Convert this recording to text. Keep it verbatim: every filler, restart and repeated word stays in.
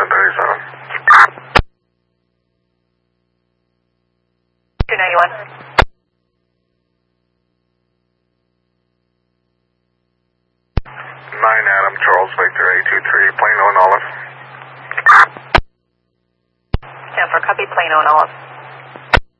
Ocean thirty-seven. two ninety-one. nine Adam, Charles Victor, eight two three, Plano and Olive. Stand for copy, Plano and Olive.